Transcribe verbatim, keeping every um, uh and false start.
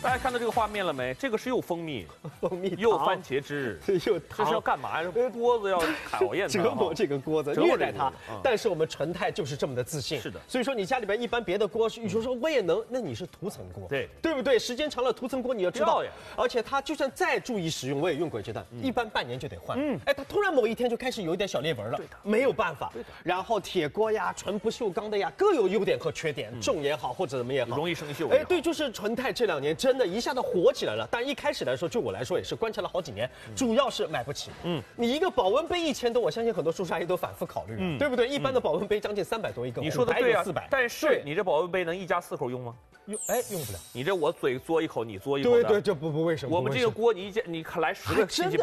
大家看到这个画面了没？这个是又蜂蜜， 蜂蜜又番茄汁， 又这是要干嘛呀？这锅子要考验它， 折磨这个锅子， 折磨虐待它。 嗯、 但是我们纯泰就是这么的自信。 是的， 所以说你家里边一般别的锅，你说说我也能，那你是涂层锅， 对对不对？时间长了，涂层锅你要知道， 呀。 而且它就算再注意使用，我也用过阶段，嗯、一般半年就得换。嗯，哎，它突然某一天就开始有一点小裂纹了，没有办法。然后铁锅呀、纯不锈钢的呀，各有优点和缺点，嗯、重也好或者怎么也好， 容易生锈。 哎，对，就是纯泰这两年真的一下子火起来了。但一开始来说，就我来说也是观察了好几年，嗯、主要是买不起。嗯，你一个保温杯一千多，我相信很多叔叔阿姨都反复考虑，嗯、对不对？一般的保温杯将近三百多一个， 你说的对啊， 四百。 但是你这保温杯能一家四口用吗？ 用哎用不了。 你这我嘴嘬一口，你嘬一口。 对对，这不不为什么？ 我们这个锅你一家你看来十个亲戚。